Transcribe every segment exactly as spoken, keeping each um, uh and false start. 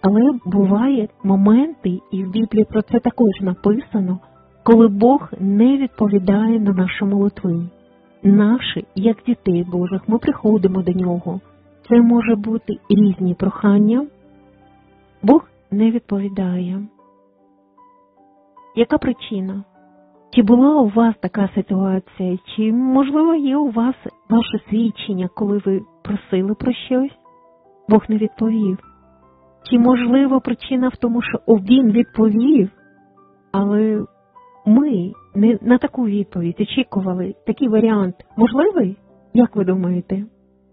Але бувають моменти, і в Біблії про це також написано, коли Бог не відповідає на наші молитви. Наші, як дітей Божих, ми приходимо до Нього. Це може бути різні прохання. Бог не відповідає. Яка причина? Чи була у вас така ситуація? Чи, можливо, є у вас ваше свідчення, коли ви просили про щось? Бог не відповів. Чи, можливо, причина в тому, що Він відповів, але ми не на таку відповідь очікували? Такий варіант можливий? Як ви думаєте?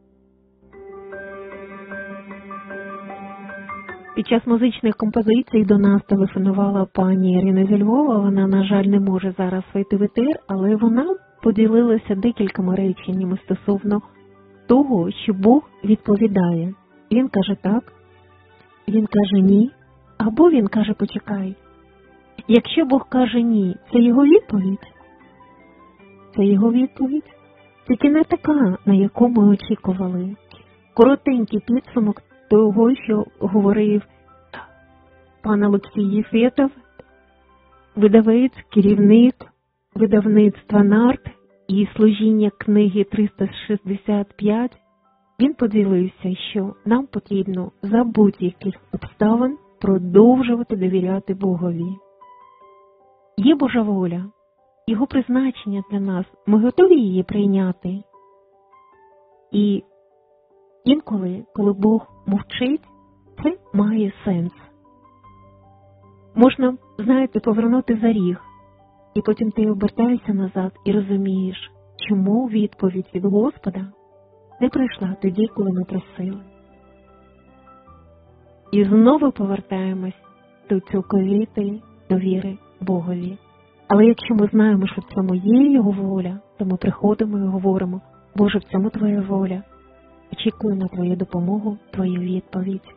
Під час музичних композицій до нас телефонувала пані Ірина зі Львова. Вона, на жаль, не може зараз вийти в етер, але вона поділилася декількома реченнями стосовно того, що Бог відповідає. Він каже так, він каже ні, або він каже почекай. Якщо Бог каже ні, це його відповідь? Це його відповідь? Тільки не така, на яку ми очікували. Коротенький підсумок того, що говорив пан Олексій Єфетов, видавець, керівник видавництва «Нарт» і служіння книги триста шістдесят п'ять, він поділився, що нам потрібно за будь-яких обставин продовжувати довіряти Богові. Є Божа воля, Його призначення для нас, ми готові її прийняти. І інколи, коли Бог мовчить, це має сенс. Можна, знаєте, повернути за ріг, і потім ти обертаєшся назад і розумієш, чому відповідь від Господа не прийшла тоді, коли ми просили. І знову повертаємось до цілковитої довіри Богові. Але якщо ми знаємо, що в цьому є Його воля, то ми приходимо і говоримо: Боже, в цьому Твоя воля. Очікую на Твою допомогу, Твою відповідь.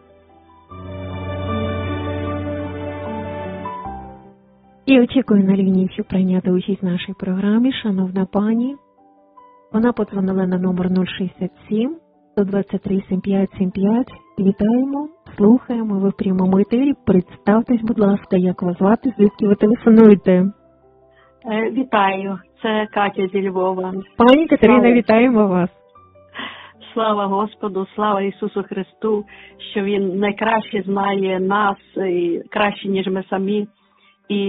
І очікую на лінії, щоб прийняти участь в нашій програмі, шановна пані. Вона подзвонила на номер нуль шістдесят сім сто двадцять три сімдесят п'ять сімдесят п'ять. Вітаємо, слухаємо, ви в прямому етері. Представтесь, будь ласка, як вас звати, звідки ви телефонуєте? Вітаю, це Катя зі Львова. Пані Катерина, слава... вітаємо вас. Слава Господу, слава Ісусу Христу, що Він найкраще знає нас, і краще, ніж ми самі. І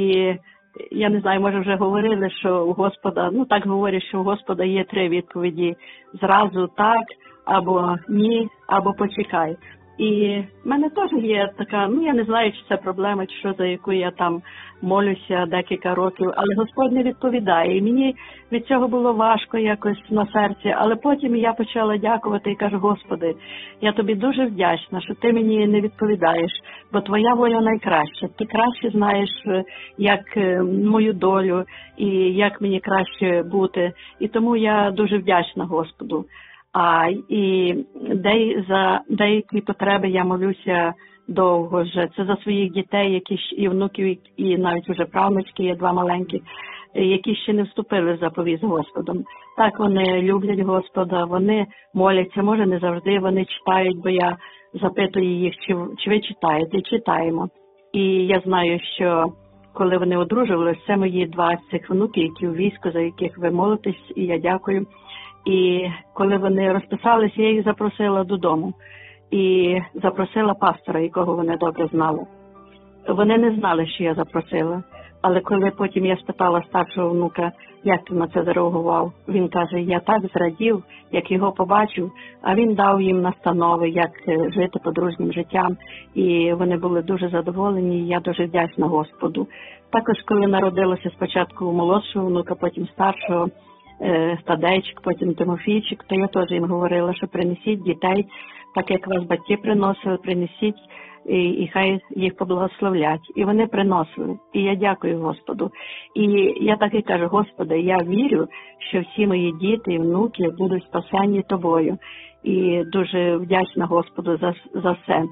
я не знаю, може вже говорили, що у Господа, ну так говорять, що у Господа є три відповіді: зразу так, або ні, або почекай. І в мене теж є така, ну я не знаю, чи це проблема, чи що, за яку я там молюся декілька років, але Господь не відповідає. І мені від цього було важко якось на серці, але потім я почала дякувати і кажу: Господи, я тобі дуже вдячна, що ти мені не відповідаєш, бо твоя воля найкраща. Ти краще знаєш, як мою долю і як мені краще бути. І тому я дуже вдячна Господу. А і де, за деякі потреби я молюся довго вже. Це за своїх дітей, які і внуків, і навіть вже правнучки, є два маленькі, які ще не вступили в заповідь з Господом. Так, вони люблять Господа, вони моляться, може не завжди вони читають, бо я запитую їх, чи, чи ви читаєте, і читаємо. І я знаю, що коли вони одружувалися, це мої два цих внуків, які у війську, за яких ви молитесь, і я дякую. І коли вони розписалися, я їх запросила додому. І запросила пастора, якого вони добре знали. Вони не знали, що я запросила. Але коли потім я спитала старшого внука, як ти на це зареагував, він каже: я так зрадів, як його побачив, а він дав їм настанови, як жити подружнім життям. І вони були дуже задоволені, і я дуже вдячна Господу. Також, коли народилося спочатку молодшого внука, потім старшого, Стадейчик, потім Тимофійчик, то я теж їм говорила, що принесіть дітей, так як вас батьки приносили, принесіть, і, і хай їх поблагословлять. І вони приносили. І я дякую Господу. І я так і кажу: Господи, я вірю, що всі мої діти і внуки будуть спасені Тобою. І дуже вдячна Господу за, за все.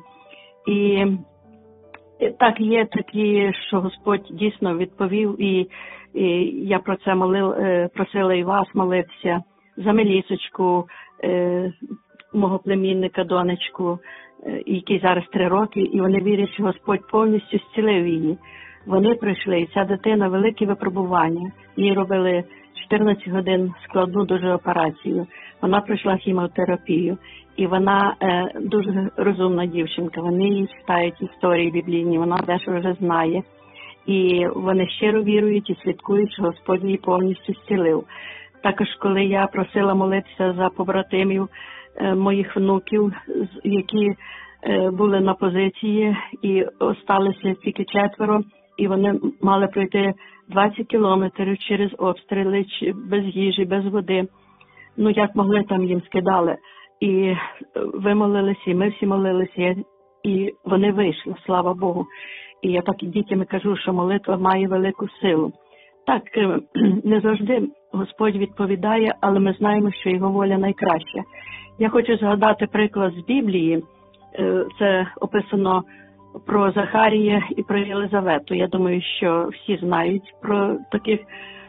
І так, є такі, що Господь дійсно відповів, і, і я про це молив, просила і вас молитися за Мелісочку, е, мого племінника, донечку. якій зараз три роки, і вони вірять, що Господь повністю зцілив її. Вони пройшли, і ця дитина великі випробування. Їй робили чотирнадцять годин складну дуже операцію. Вона пройшла хіміотерапію. І вона е, дуже розумна дівчинка. Вони їй читають історії біблійні, вона дещо вже знає. І вони щиро вірують і слідкують, що Господь її повністю зцілив. Також, коли я просила молитися за побратимів е, моїх внуків, які е, були на позиції і осталися тільки четверо, і вони мали пройти двадцять кілометрів через обстріли, без їжі, без води. Ну, як могли, там їм скидали. І ви молилися, і ми всі молилися, і вони вийшли, слава Богу. І я так і дітям кажу, що молитва має велику силу. Так, не завжди Господь відповідає, але ми знаємо, що Його воля найкраща. Я хочу згадати приклад з Біблії. Це описано про Захарія і про Єлизавету. Я думаю, що всі знають про таких.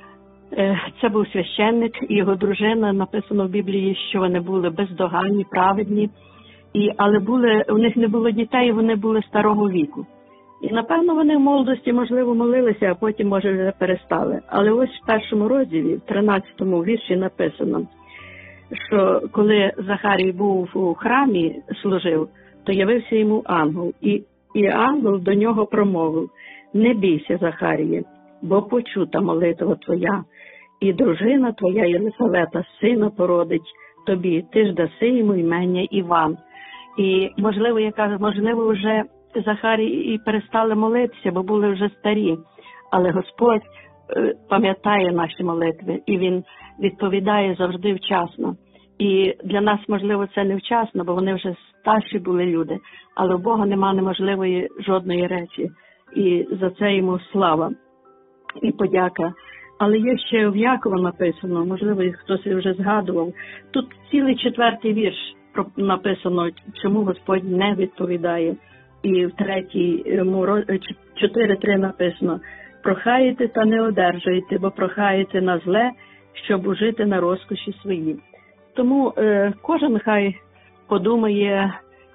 Це був священник і його дружина. Написано в Біблії, що вони були бездоганні, праведні, і, але були, у них не було дітей, вони були старого віку. І, напевно, вони в молодості, можливо, молилися, а потім, може, вже перестали. Але ось в першому розділі, в тринадцятому вірші написано, що коли Захарій був у храмі, служив, то явився йому ангел. І, і ангел до нього промовив: «Не бійся, Захаріє, бо почута молитва твоя, і дружина твоя Єлисавета сина породить тобі, ти ж даси йому імення Іван». І, можливо, я кажу, можливо, вже Захарій і перестали молитися, бо були вже старі. Але Господь е, пам'ятає наші молитви, і Він відповідає завжди вчасно. І для нас, можливо, це не вчасно, бо вони вже старші були люди. Але у Бога нема неможливої жодної речі. І за це йому слава і подяка. Але є ще в Якова написано, можливо, хтось вже згадував. Тут цілий четвертий вірш написано, чому Господь не відповідає. І в третій, чотири три написано: «Прохаєте та не одержуєте, бо прохаєте на зле, щоб ужити на розкоші свої». Тому е, кожен хай подумає,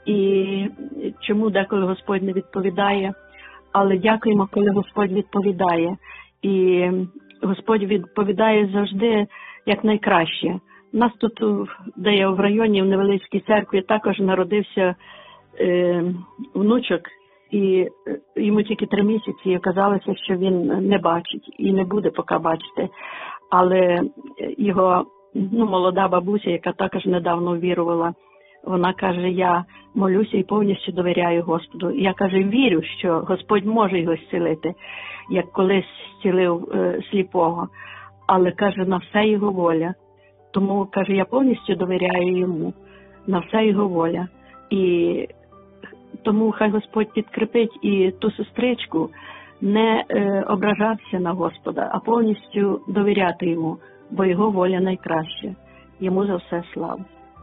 і чому деколи Господь не відповідає. Але дякуємо, коли Господь відповідає. І Господь відповідає завжди як найкраще. У нас тут, де я в районі, в невеличкій церкві, також народився е, внучок, і йому тільки три місяці, і казалося, що він не бачить і не буде поки бачити. Але його ну, молода бабуся, яка також недавно вірувала, вона каже: «Я молюся і повністю довіряю Господу». І я, каже, вірю, що Господь може його зцілити, як колись зцілив е, сліпого. Але, каже, на все його воля. Тому, каже, я повністю довіряю йому, на все його воля. І тому хай Господь підкріпить і ту сестричку не е, ображатися на Господа, а повністю довіряти йому, бо його воля найкраща. Йому за все слава.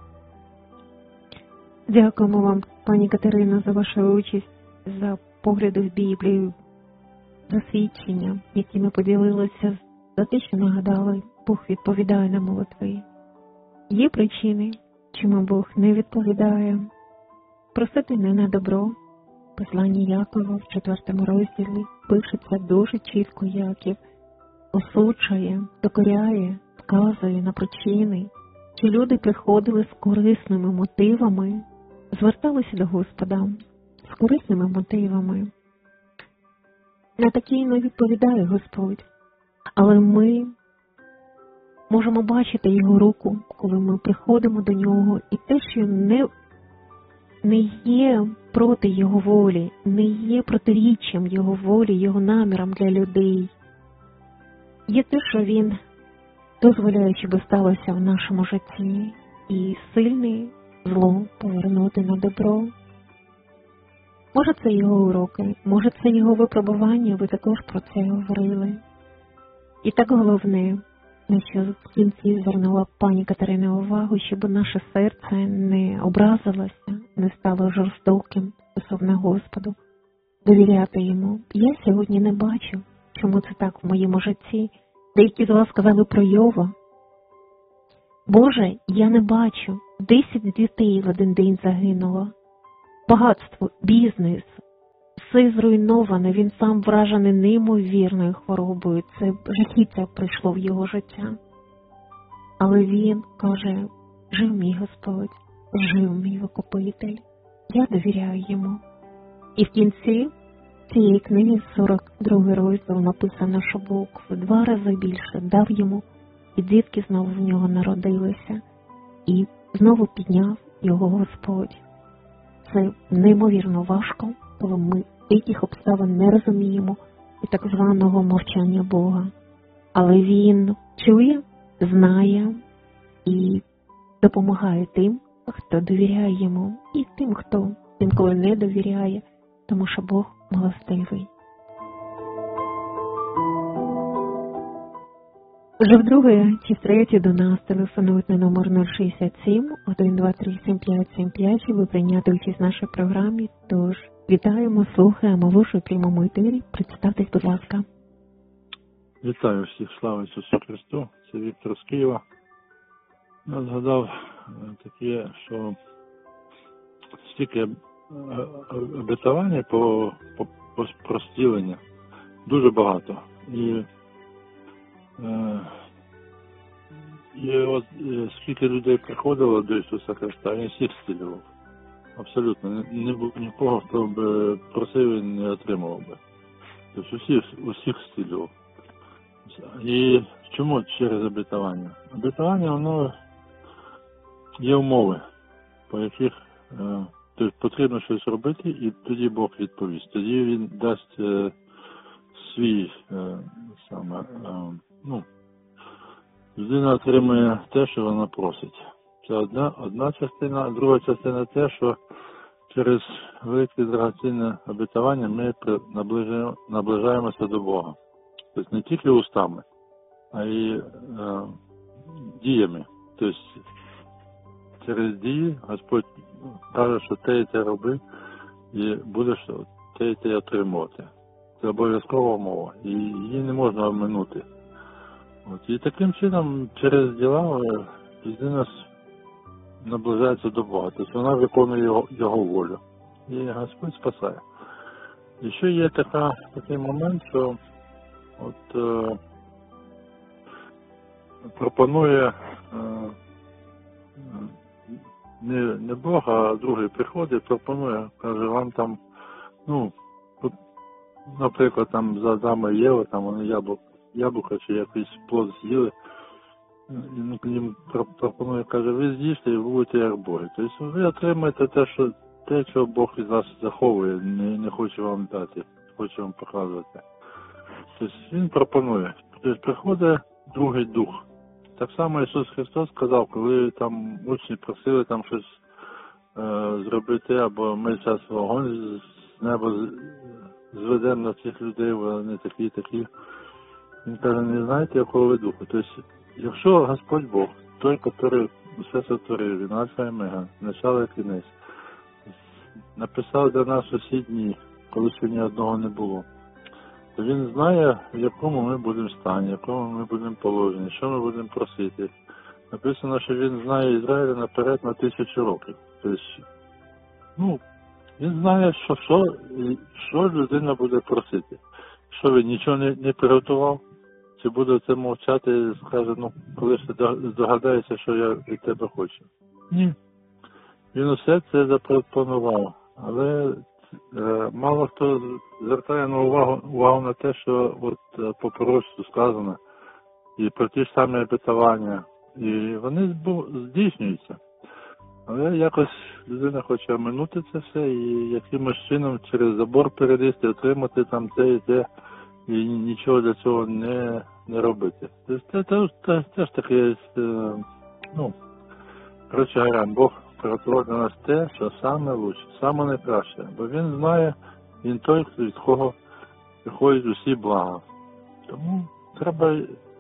Дякуємо вам, пані Катерино, за вашу участь, за погляди в Біблію, за свідчення, якими поділилися, за те, що нагадали, Бог відповідає на молитви. Є причини, чому Бог не відповідає. Просити не на добро. Послання Якова в четвертому розділі пишеться дуже чітко, Яків осуджує, докоряє, вказує на причини, що люди приходили з корисними мотивами, зверталися до Господа з корисними мотивами. На такі не відповідає Господь, але ми можемо бачити Його руку, коли ми приходимо до Нього, і те, що не, не є проти Його волі, не є протиріччям Його волі, Його намірам для людей. Є те, що Він дозволяє, щоб сталося в нашому житті, і сильне зло повернути на добро. Може, це Його уроки, може, це Його випробування, ви також про це говорили. І так головне, на що в кінці звернула пані Катерина увагу, щоб наше серце не образилося, не стало жорстоким стосовно Господу, довіряти Йому. Я сьогодні не бачу, чому це так в моєму житті. Деякі з вас сказали про Йова. Боже, я не бачу, десять дітей в один день загинуло. багатство, бізнес, все зруйноване, він сам вражений неймовірною хворобою, це жахіття прийшло в його життя. Але він каже, жив мій Господь, жив мій Викупитель, я довіряю йому. І в кінці цієї книги, сорок другий розділ, написано, що Бог в два рази більше дав йому, і дітки знову в нього народилися, і знову підняв його Господь. Це неймовірно важко, коли ми яких обставин не розуміємо і так званого мовчання Бога. Але Він чує, знає і допомагає тим, хто довіряє йому, і тим, хто інколи не довіряє, тому що Бог милостивий. Вже вдруге чи втретє до нас телефонують на номер нуль шістдесят сім, один два три сім п'ять сім п'ять, щоб прийняти участь в нашій програмі. Тож, вітаємо, слухаємо в вашому прямому етері. Представтесь, будь ласка. Вітаю всіх, слава Ісусу Христу. Це Віктор з Києва. Я згадав таке, що стільки обетування по, по, по простіленню дуже багато. І, е, і от скільки людей приходило до Ісуса Христа, він всіх зцілював. Абсолютно. Не, не було нікого, хто б просив і не отримував би. Тобто усіх, усіх зцілював. І чому через обетування? Обетування, воно є умови, по яких е, тобто потрібно щось робити, і тоді Бог відповість. Тоді Він дасть е, свій е, саме, е, ну, людина отримує те, що вона просить. Це одна, одна частина, друга частина те, що через велике драгоцінне обетування ми наближаємо, наближаємося до Бога. Тобто не тільки устами, а й е, діями. Тобто через дії Господь каже, що те і те роби, і будеш те і те отримувати. Це обов'язкова умова, і її не можна обминути. От. І таким чином через діла людина наближається до Бога. Тобто вона виконує його, його волю. І Господь спасає. І ще є така, такий момент, що от е, пропонує е, не, не Бог, а другий приходить, пропонує, каже, вам там, ну, от, наприклад, там за Адама і Єва, там вони яблук, яблука чи якийсь плод з'їли, і їм пропонує, каже, ви з'їсте і будете як Боги. Тобто ви отримаєте те, що, те, що Бог від вас заховує, не, не хоче вам дати, хоче вам показувати. Тобто Він пропонує. Тобто приходить другий дух. Так само Ісус Христос сказав, коли там учні просили там щось е, зробити, або ми зараз вогонь з неба зведемо на цих людей, вони такі, такі. Він каже, не знаєте, якого ви духу. Тобто, якщо Господь Бог, той, який все сотворив, він альфа і омега, начало і кінець, написав для нас усі дні, коли ще ні одного не було, то він знає, в якому ми будемо стані, в якому ми будемо положені, що ми будемо просити. Написано, що він знає Ізраїля наперед на тисячу років. Тобто, ну, він знає, що, що, що людина буде просити. Що він нічого не, не приготував, чи буде це мовчати і скаже, ну, коли ж ти здогадаєшся, що я від тебе хочу. Ні. Він усе це запропонував, але е, мало хто звертає на увагу, увагу на те, що от е, по пророцтву сказано, і про ті ж самі обетування, і вони здійснюються. Але якось людина хоче оминути це все і якимось чином через забор перелізти, отримати там те і те, і нічого для цього не, не робити. Тобто це теж, теж таке, ну, коротше говоря, Бог приготував для нас те, що саме лучше, саме найкраще. Бо він знає, він той, від кого приходять усі блага. Тому треба,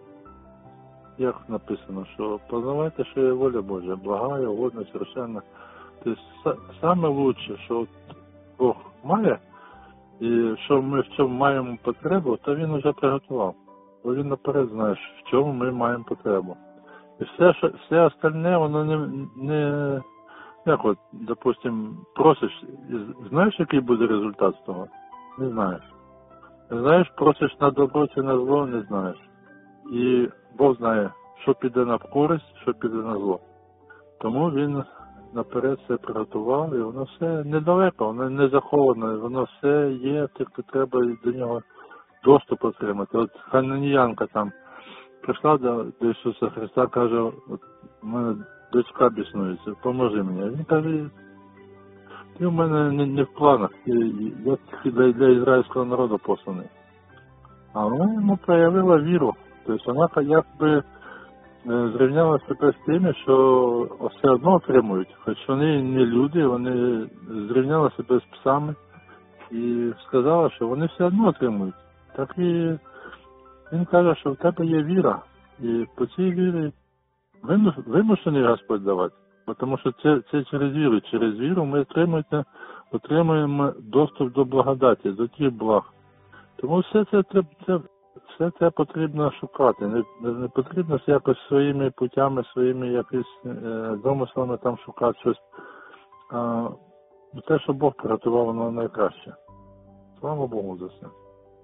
як написано, що познавайте, що є воля Божа, блага, угодна, совершенна. Тобто саме лучше, що Бог має, і що ми в чому маємо потребу, то він вже приготував. Бо він наперед знає, в чому ми маємо потребу. І все, що, все остальне, воно не, не як от, допустим, просиш, і знаєш, який буде результат з того? Не знаєш. Не знаєш, просиш на добро чи на зло, не знаєш. І Бог знає, що піде на користь, що піде на зло. Тому він наперед все приготував, і воно все недалеко, воно не заховано, воно все є, тільки треба до нього доступ отримати. От хананіянка там прийшла до, до Ісуса Христа, каже, от у мене дочка біснується, поможи мені. Він каже, ти в мене не, не в планах, я тільки для, для ізраїльського народу посланий. А вона йому проявила віру. Тобто вона якби зрівняла себе з тими, що все одно отримують. Хоч вони не люди, вони зрівняли себе з псами і сказала, що вони все одно отримують. Так і він каже, що в тебе є віра. І по цій вірі вимушений Господь давати. Тому що це, це через віру. Через віру ми отримуємо, отримуємо доступ до благодаті, до тих благ. Тому все це треба, це, все це потрібно шукати. Не, не потрібно якось своїми путями, своїми якось е, домислами там шукати щось. А те, що Бог приготував, воно найкраще. Слава Богу за це.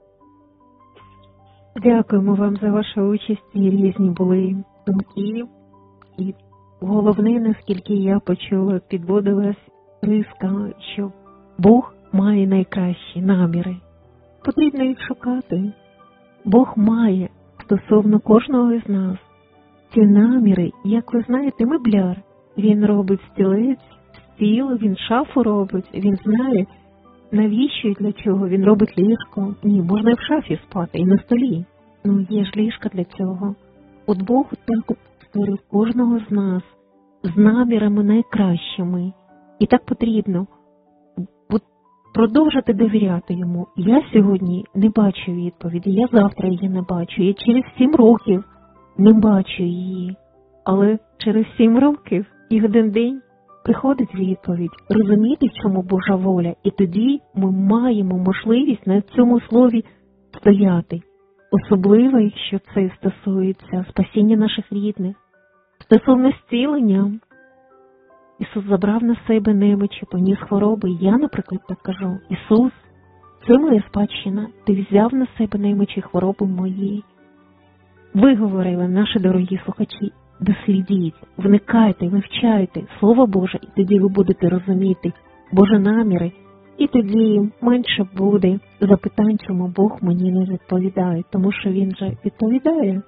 Дякуємо вам за вашу участь. І різні були думки. І головне, наскільки я почула, підводилась риска, що Бог має найкращі наміри. Потрібно їх шукати. Бог має стосовно кожного із нас ці наміри. Як ви знаєте, мебляр. Він робить стілець, стіл, він шафу робить, він знає, навіщо і для чого. Він робить ліжко. Ні, можна і в шафі спати, і на столі. Ну, є ж ліжка для цього. От Бог так от створив кожного з нас з намірами найкращими. І так потрібно от продовжити довіряти йому. Я сьогодні не бачу відповіді, я завтра її не бачу, я через сім років не бачу її. Але через сім років і один день приходить відповідь. Розуміти, в чому Божа воля. І тоді ми маємо можливість на цьому слові стояти. Особливо, якщо це стосується спасіння наших рідних. Стосовно зцілення, Ісус забрав на себе немочі, поніс хвороби. Я, наприклад, так кажу, Ісус, це моя спадщина, ти взяв на себе немочі хвороби мої. Ви говорили, наші дорогі слухачі, дослідіть, вникайте, вивчайте Слово Боже, і тоді ви будете розуміти Божі наміри. І тоді менше буде запитань, чому Бог мені не відповідає, тому що Він же відповідає.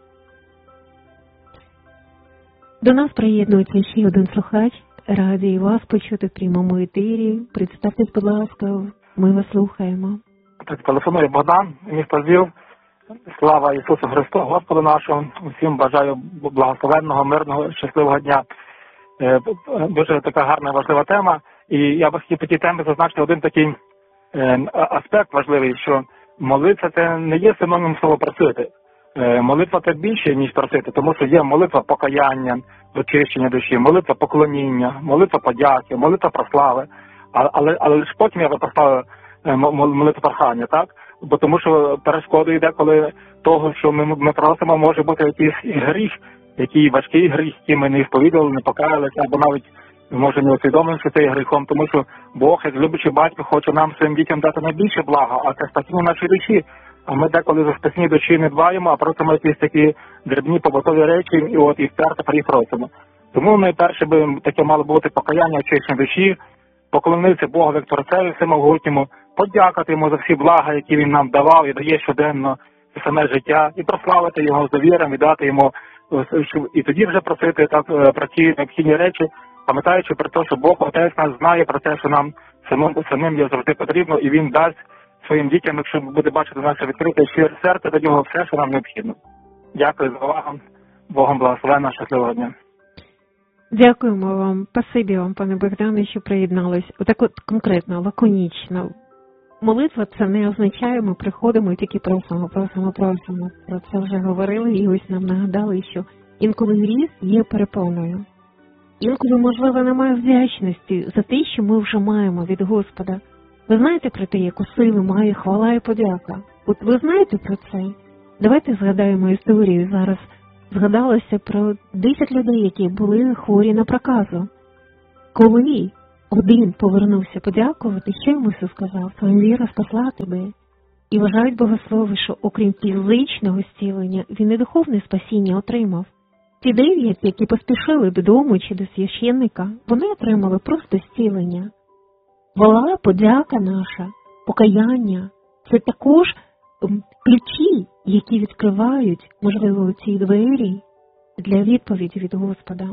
До нас приєднується ще один слухач. Раді вас почути в прямому етері. Представтесь, будь ласка, ми вас слухаємо. Так, телефонує Богдан, місто Львів. Слава Ісусу Христу, Господу нашому. Усім бажаю благословенного, мирного, щасливого дня. Дуже така гарна, важлива тема. І я би хотів по тій темі зазначити один такий аспект важливий, що молитва – це не є синонімом слова просити. Молитва – це більше, ніж просити, тому що є молитва покаяння, очищення душі, молитва поклоніння, молитва подяки, молитва прослави. Але, але ж потім я би поставив молитва прохання, так? Бо тому що перешкодою йде, коли того, що ми, ми просимо, може бути якийсь гріх, який важкий гріх, який ми не сповідали, не покаялися, або навіть може не усвідомлено, що це є гріхом, тому що Бог, як любячий батько, хоче нам своїм дітям дати найбільше благо, а це спасіння нашої душі. А ми деколи за спасіння душі не дбаємо, а просимо якісь такі дрібні побутові речі, і от і вперто про їх просимо. Тому найперше би таке мало бути покаяння, очищення душі, поклонитися Богу як Творцеві всемогутньому, подякувати йому за всі блага, які він нам давав і дає щоденно саме життя, і прославити його з довіром, і дати йому, і тоді вже просити так про ті необхідні речі, пам'ятаючи про те, що Бог Отець нас знає про те, що нам самим, самим є завжди потрібно, і він дасть своїм дітям, якщо буде бачити наше відкрите щире серце до нього, все, що нам необхідно. Дякую за увагу. Богом благословенного, щасливого дня. Дякуємо вам. Спасибі вам, пане Богдане, що приєднались. Отак от конкретно, лаконічно. Молитва – це не означає, ми приходимо і тільки просимо, просимо, просимо. Про це вже говорили і ось нам нагадали, що інколи гріх є перепоною. Інколи, можливо, немає вдячності за те, що ми вже маємо від Господа. Ви знаєте про те, яку силу має хвала і подяка? От ви знаєте про це? Давайте згадаємо історію. Зараз згадалося про десять людей, які були хворі на проказу. коли один повернувся подякувати, що йому Ісус сказав? Твоя віра спасла тебе. І вважають богослови, що окрім фізичного зцілення, він і духовне спасіння отримав. Ті дев'ять, які поспішили додому чи до священника, вони отримали просто зцілення. Хвала, подяка наша, покаяння – це також ключі, які відкривають, можливо, ці двері для відповіді від Господа.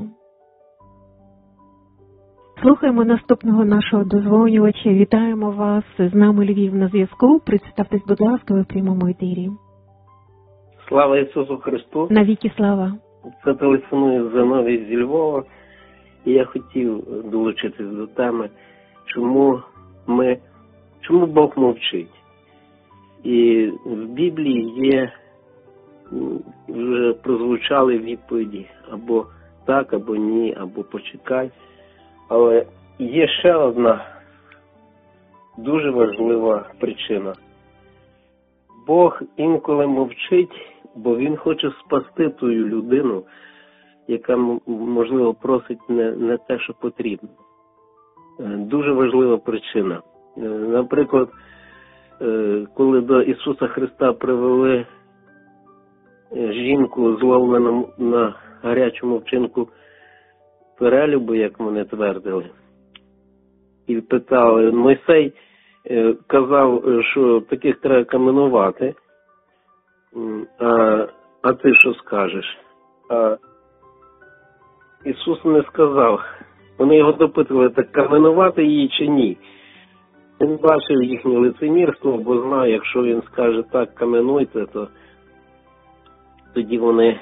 Слухаємо наступного нашого дозвонювача. Вітаємо вас. З нами Львів на зв'язку. Представтесь, будь ласка, ви в прямому етері. Слава Ісусу Христу! Навіки слава! Це телефонує Зиновій зі Львова. І я хотів долучитись до теми, чому ми, чому Бог мовчить. І в Біблії є, вже прозвучали відповіді або так, або ні, або почекай. Але є ще одна дуже важлива причина. Бог інколи мовчить, бо Він хоче спасти ту людину, яка, можливо, просить не, не те, що потрібно. Дуже важлива причина. Наприклад, коли до Ісуса Христа привели жінку, зловлену на гарячому вчинку перелюбу, як вони твердили, і питали, Мойсей казав, що таких треба каменувати, а, а ти що скажеш? А Ісус не сказав. Вони його допитували, так каменувати її чи ні. Він бачив їхнє лицемірство, бо знає, якщо він скаже так, каменуйте, то тоді вони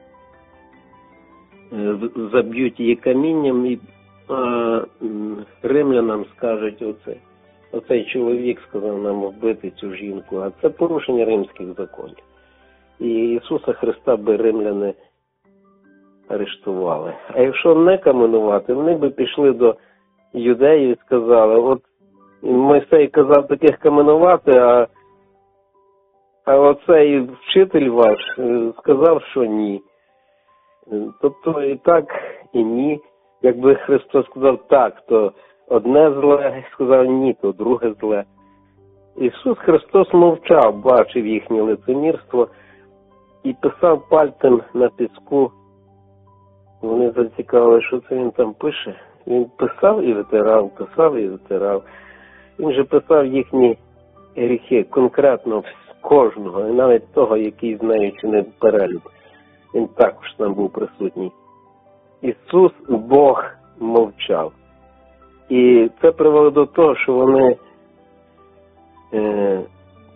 заб'ють її камінням і а, римлянам скажуть, оце, оцей чоловік сказав нам вбити цю жінку, а це порушення римських законів. І Ісуса Христа би римляни арештували. А якщо не каменувати, вони би пішли до юдеїв і сказали, от Мойсей казав таких каменувати, а, а оцей вчитель ваш сказав, що ні. Тобто і так, і ні. Якби Христос сказав так, то одне зле, сказав ні, то друге зле. Ісус Христос мовчав, бачив їхнє лицемірство і писав пальцем на піску. Вони зацікавили, що це він там пише. Він писав і витирав, писав і витирав. Він же писав їхні гріхи конкретно кожного, і навіть того, який з нею чинив перелюб. Він також там був присутній. Ісус, Бог, мовчав. І це привело до того, що вони е,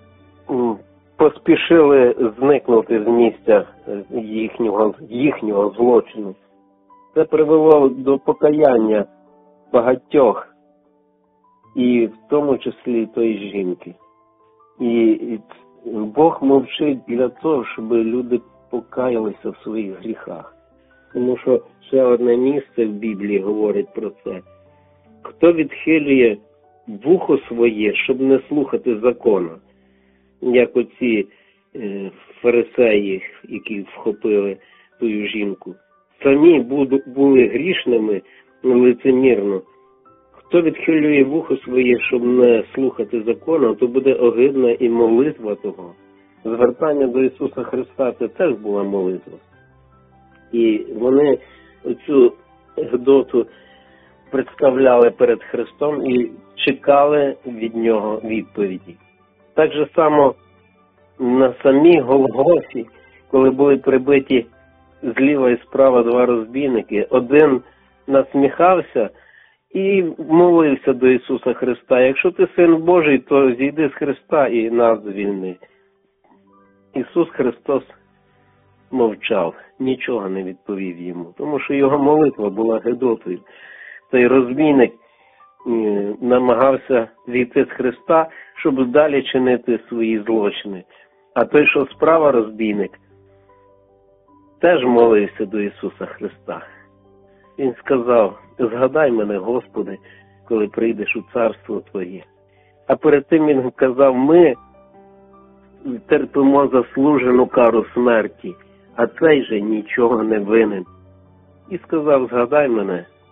поспішили зникнути з місця їхнього, їхнього злочину. Це привело до покаяння багатьох, і в тому числі тої жінки. І Бог мовчить для того, щоб люди покаялися в своїх гріхах. Тому що ще одне місце в Біблії говорить про це. Хто відхилює вухо своє, щоб не слухати закону, як оці е, фарисеї, які вхопили ту жінку, самі були грішними лицемірно. Хто відхилює вухо своє, щоб не слухати закону, то буде огидна і молитва того. Звертання до Ісуса Христа – це теж була молитва. І вони цю гидоту представляли перед Христом і чекали від Нього відповіді. Так же само на самій Голгофі, коли були прибиті зліва і справа два розбійники, один насміхався і молився до Ісуса Христа. Якщо ти Син Божий, то зійди з Христа і нас звільни. Ісус Христос мовчав, нічого не відповів йому, тому що його молитва була гидотою. Той розбійник намагався зійти з Христа, щоб далі чинити свої злочини. А той, що справа розбійник, теж молився до Ісуса Христа. Він сказав, згадай мене, Господи, коли прийдеш у царство Твоє. А перед тим він казав, ми терпимо заслужену кару смерті, а цей же нічого не винен. І сказав, згадай мене,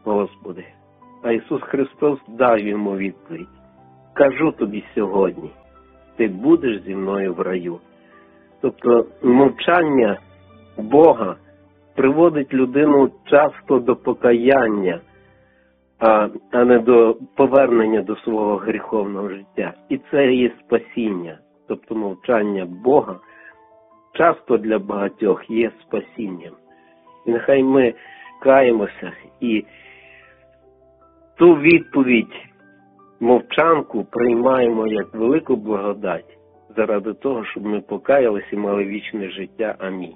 Господи. А Ісус Христос дав йому відповідь. Кажу тобі сьогодні, ти будеш зі мною в раю. Тобто мовчання Бога приводить людину часто до покаяння, а, а не до повернення до свого гріховного життя. І це є спасіння. Тобто мовчання Бога часто для багатьох є спасінням. І нехай ми каємося і ту відповідь, мовчанку, приймаємо як велику благодать заради того, щоб ми покаялися і мали вічне життя. Амінь.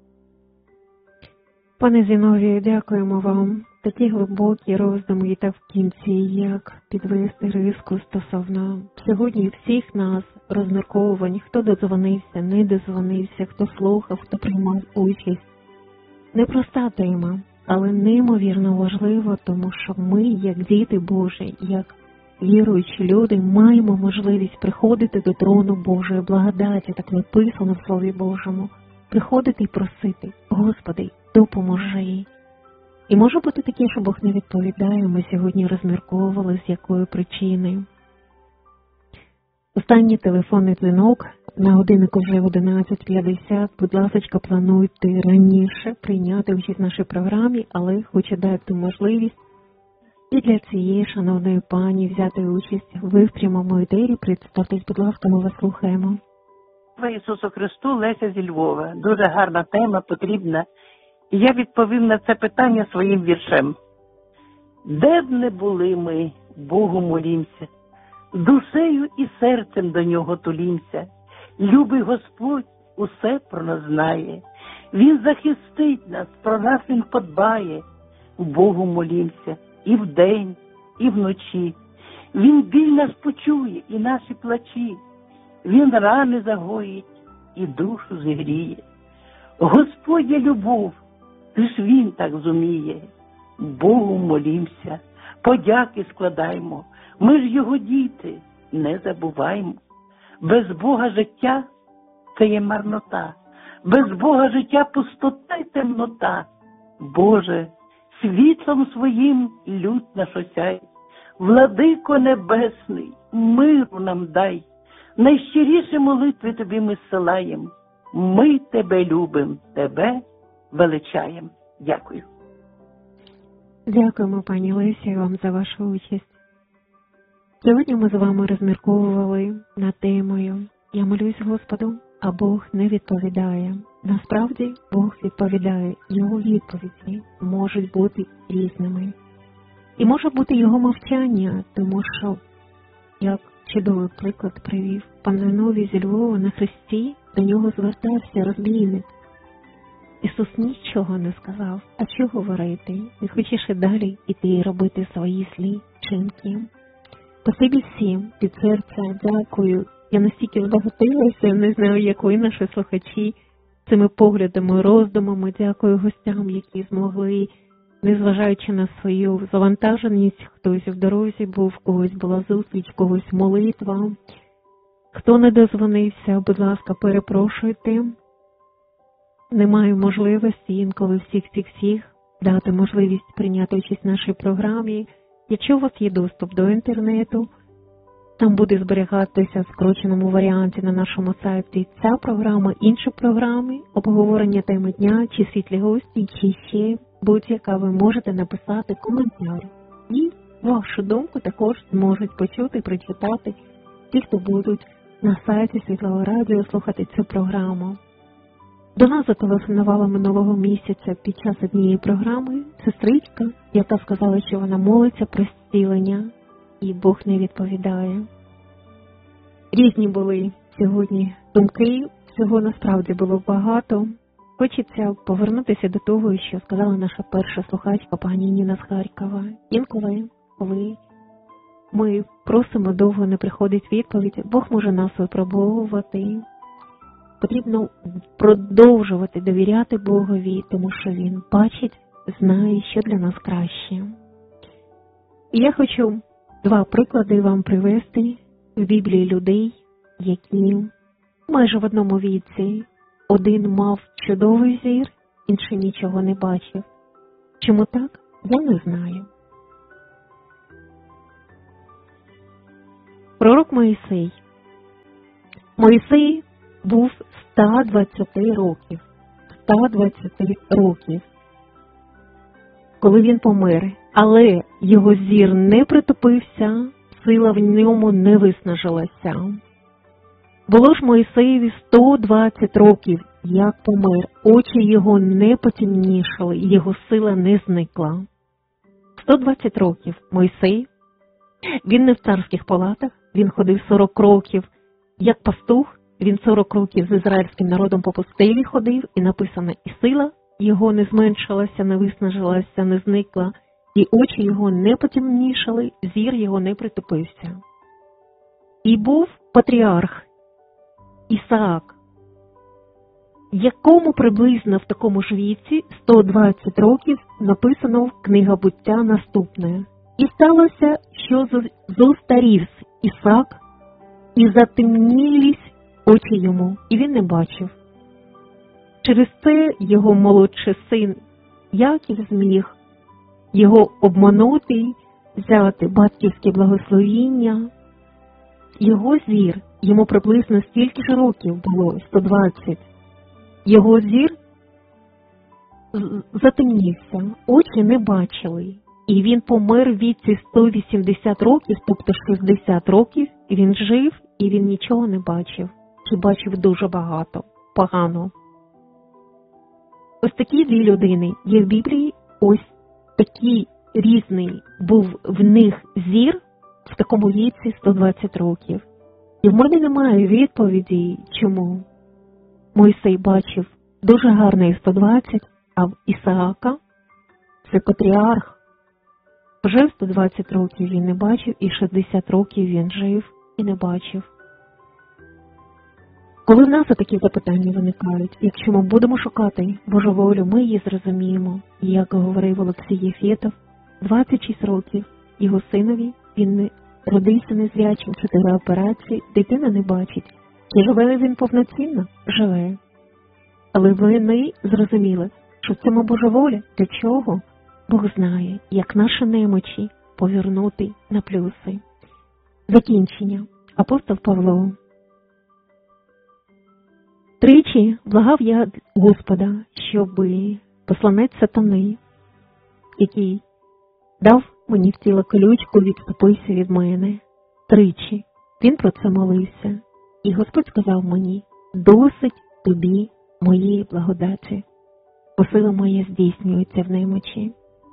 Пане Зіновію, дякуємо вам. Такі глибокі роздуми та в кінці, як підвести риску стосовно сьогодні всіх нас розмірковувань, хто додзвонився, не додзвонився, хто слухав, хто приймав участь. Непроста тема, але неймовірно важлива, тому що ми, як діти Божі, як віруючі люди, маємо можливість приходити до трону Божої благодаті, так написано в Слові Божому, приходити і просити: Господи, допоможи. І може бути таке, що Бог не відповідає, ми сьогодні розмірковували, з якою причиною. Останній телефонний дзвінок, на годиннику вже одинадцять п'ятдесят, будь ласка, плануйте раніше прийняти участь в нашій програмі, але хочу дати можливість і для цієї шановної пані взяти участь. Ви в прямому етері, представтесь, будь ласка, ми вас слухаємо. Слава Ісусу Христу, Леся зі Львова. Дуже гарна тема, потрібна. І я відповім на це питання своїм віршем. Де б не були ми, Богу молімся, душею і серцем до Нього тулімся. Любий Господь усе про нас знає. Він захистить нас, про нас Він подбає. Богу молімся і вдень, і вночі. Він біль нас почує і наші плачі. Він рани загоїть і душу зігріє. Господь є любов, лиш Він так зуміє. Богу молімся, подяки складаймо. Ми ж Його діти, не забуваймо. Без Бога життя – це є марнота. Без Бога життя – пустота й темнота. Боже, світлом своїм люд наш осяй. Владико небесний, миру нам дай. Найщиріші молитви Тобі ми зсилаєм. Ми Тебе любим, Тебе величаєм. Дякую. Дякуємо, пані Лесі, вам за вашу участь. Сьогодні ми з вами розмірковували над темою «Я молюсь Господу, а Бог не відповідає». Насправді, Бог відповідає. Його відповіді можуть бути різними. І може бути його мовчання, тому що, як чудовий приклад привів пан Зіновій зі Львова, на хресті до нього звертався розбійник. Ісус нічого не сказав. А що говорити? Ти хочеш і далі іти і робити свої злі вчинки. Спасибі всім від серця, дякую. Я настільки збагатилася, не знаю, як ви, наші слухачі, цими поглядами, роздумами. Дякую гостям, які змогли, незважаючи на свою завантаженість, хтось в дорозі був, когось була зустріч, когось молитва. Хто не дозвонився, будь ласка, перепрошуйте. Немає можливості інколи всіх-всіх-всіх дати можливість прийняти участь в нашій програмі. Якщо у вас є доступ до інтернету, там буде зберігатися в скороченому варіанті на нашому сайті ця програма, інші програми, обговорення теми дня, чи світлі гості, чи ще будь-яка, ви можете написати коментар. І вашу думку також зможуть почути, прочитати ті, хто будуть на сайті Світлого Радіо слухати цю програму. До нас зателефонувала минулого місяця під час однієї програми сестричка, яка сказала, що вона молиться про зцілення, і Бог не відповідає. Різні були сьогодні думки, всього насправді було багато. Хочеться повернутися до того, що сказала наша перша слухачка, пані Ніна з Харкова. Інколи, коли ми просимо, довго не приходить відповідь, Бог може нас випробовувати. Потрібно продовжувати довіряти Богові, тому що Він бачить, знає, що для нас краще. І я хочу два приклади вам привести в Біблії людей, які майже в одному віці. Один мав чудовий зір, інший нічого не бачив. Чому так? Я не знаю. Пророк Моїсей. Моїсей був ста двадцяти років. ста двадцяти років. Коли він помер, але його зір не притупився, сила в ньому не виснажилася. Було ж Моїсеєві сто двадцять років, як помер, очі його не потемнішали, його сила не зникла. сто двадцять років Мойсей, він не в царських палатах, він ходив сорок років, як пастух, він сорок років з ізраїльським народом по пустелі ходив, і написано, і сила його не зменшилася, не виснажилася, не зникла, і очі його не потемнішали, зір його не притупився. І був патріарх Ісаак, якому приблизно в такому ж віці сто двадцять років написано в Книга Буття наступне. І сталося, що зостарівсь Ісаак, і затемнілись очі йому, і він не бачив. Через це його молодший син Яків зміг його обманути, взяти батьківське благословіння. Його зір, йому приблизно стільки ж років було, сто двадцять. Його зір затемнівся, очі не бачили. І він помер в віці сто вісімдесят років, тобто шістдесят років, і він жив, і він нічого не бачив. Чи бачив дуже багато, погано. Ось такі дві людини є в Біблії, ось такий різний був в них зір в такому віці сто двадцять років. І в мене немає відповіді, чому. Мойсей бачив дуже гарний сто двадцять, а в Ісаака, це патріарх, вже в сто двадцять років він не бачив, і шістдесят років він жив і не бачив. Коли в нас такі запитання виникають, якщо ми будемо шукати Божу волю, ми її зрозуміємо. І як говорив Олексій Єфєтов, двадцять шість років його синові, він не родився незрячим, чотири операції, дитина не бачить. Чи живе він повноцінно? Живе. Але вони зрозуміли, що в цьому Божа воля. Для чого? Бог знає, як наші немочі повернути на плюси. Закінчення. Апостол Павло. Тричі благав я Господа, щоби посланець сатани, який дав мені в тіло колючку, відступився від мене. Тричі. Він про це молився. І Господь сказав мені, досить тобі моєї благодаті, бо сила моя здійснюється в немочі.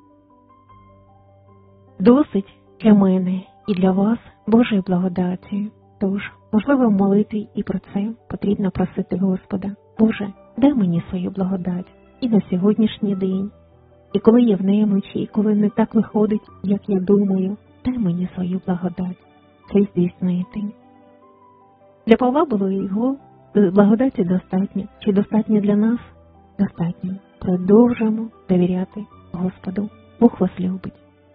Досить для мене і для вас Божої благодаті. Тож, можливо, молити і про це потрібно просити Господа. Боже, дай мені свою благодать і на сьогоднішній день. І коли я в немочі, і коли не так виходить, як я думаю, дай мені свою благодать. Це здійснити. Для Павла було його благодаті достатньо. Чи достатньо для нас? Достатньо. Продовжуємо довіряти Господу. Бог вас любить.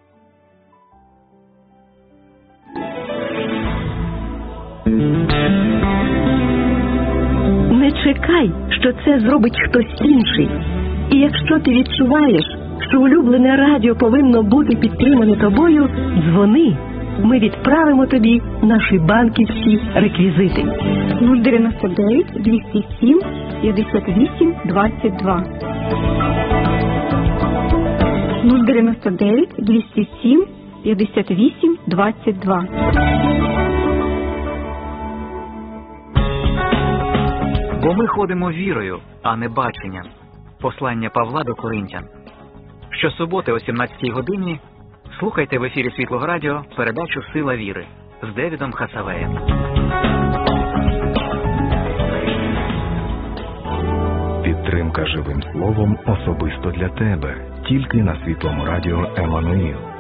Не чекай, що це зробить хтось інший. І якщо ти відчуваєш, що улюблене радіо повинно бути підтримане тобою, дзвони. Ми відправимо тобі наші банківські реквізити. нуль дев'яносто дев'ять двісті сім п'ятдесят вісім двадцять два. нуль дев'яносто дев'ять двісті сім п'ятдесят вісім двадцять два. Бо ми ходимо вірою, а не баченням. Послання Павла до Коринтян. Щосуботи о сімнадцятій годині слухайте в ефірі Світлого Радіо передачу «Сила віри» з Девідом Хасавеєм. Підтримка живим словом особисто для тебе. Тільки на Світлому Радіо Еммануїл.